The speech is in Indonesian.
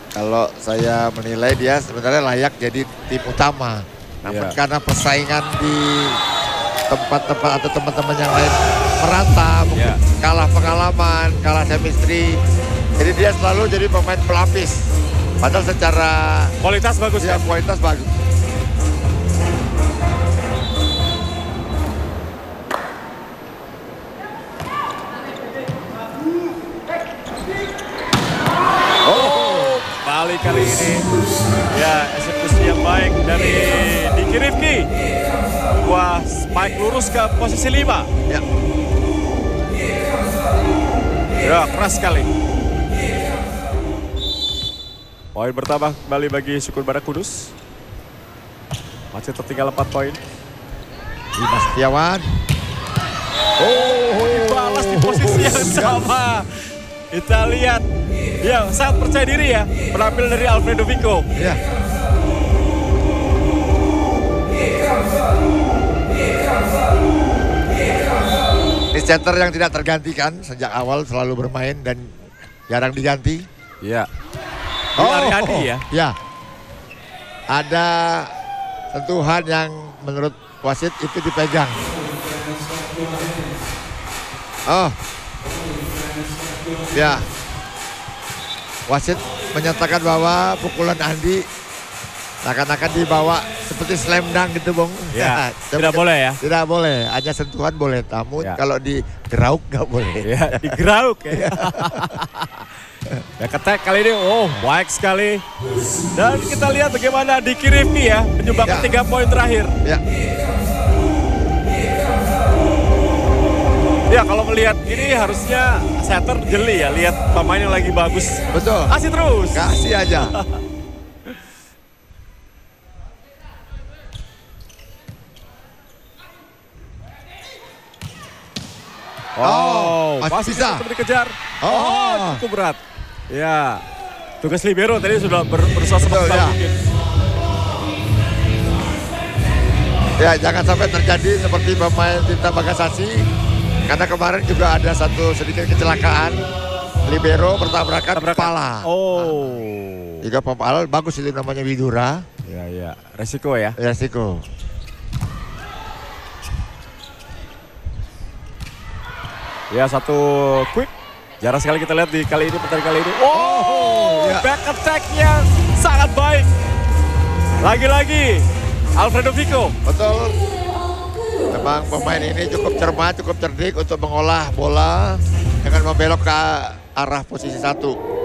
Kalau saya menilai dia sebenarnya layak jadi tim utama. Namun karena persaingan di tempat-tempat atau teman-teman yang lain merata, mungkin kalah pengalaman, kalah chemistry. Jadi dia selalu jadi pemain pelapis. Padahal secara kualitas bagus ya. Kualitas bagus. Balik kali ini. Ya, eksekusi yang baik dari Diki Rifki. Wah, spike lurus ke posisi 5. Ya. Ya, keras sekali. Poin bertambah kembali bagi Syukur Badak Kudus. Masih tertinggal 4 poin. Dimas Setiawan. Dibalas di posisi yang sama. Kita lihat. Ya, sangat percaya diri ya. Penampilan dari Alfredo Vico. Ya. Ini center yang tidak tergantikan sejak awal, selalu bermain dan jarang diganti. Iya. Ariadi ya. Ya. Ada sentuhan yang menurut wasit itu dipegang. Oh. Ya. Wasit menyatakan bahwa pukulan Andi akan dibawa seperti slam dunk gitu, Bung. Ya, tidak boleh ya. Tidak boleh, hanya sentuhan boleh. Namun kalau digerauk nggak boleh. Ya, digerauk ya. Ya, ketek kali ini, baik sekali. Dan kita lihat bagaimana Diki Rifki ya, menyumbangkan 3 poin terakhir. Ya. Ya, kalau melihat ini harusnya setter jeli ya, lihat pemain yang lagi bagus. Betul. Kasih terus. Kasih aja. masih bisa dikejar. Cukup berat. Ya, tugas libero tadi sudah bersosok mungkin. Ya, jangan sampai terjadi seperti pemain Tinta Bagasasi. Karena kemarin juga ada satu sedikit kecelakaan. Libero bertabrakan kepala. Juga pemain bagus itu namanya Widura. Ya, resiko ya. Resiko. Ya, satu quick. Jarang sekali kita lihat di kali ini, pertandingan kali ini. Back attack-nya sangat baik. Lagi-lagi Alfredo Vico. Betul. Memang pemain ini cukup cermat, cukup cerdik untuk mengolah bola dengan membelok ke arah posisi 1.